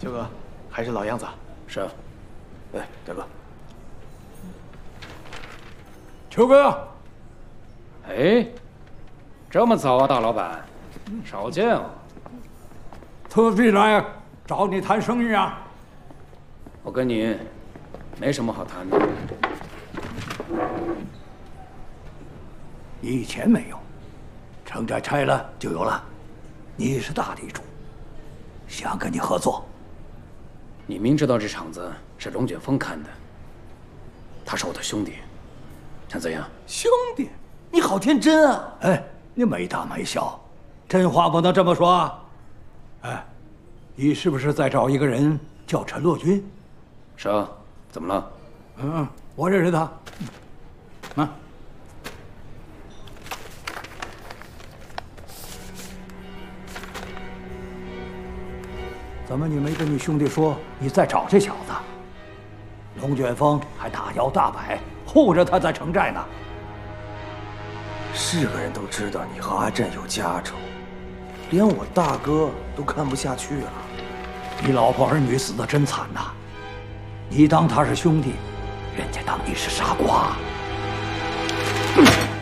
九哥，还是老样子。 是。哎，大哥。 秋哥。 哎，这么早啊，大老板，少见啊。 特地来找你谈生意啊。 我跟你没什么好谈的。 以前没有，城寨拆了就有了。你是大地主，想跟你合作。 你明知道这厂子是龙卷风看的，他是我的兄弟，想怎样？ 兄弟，你好天真啊！ 哎，你没大没小，真话不能这么说啊！哎，你是不是在找一个人叫陈洛君？ 是啊，怎么了？ 我认识他。怎么你没跟你兄弟说你在找这小子？龙卷风还大摇大摆护着他在城寨呢。 是个人都知道你和阿震有家仇，连我大哥都看不下去了。 你老婆儿女死得真惨呐！你当他是兄弟，人家当你是傻瓜。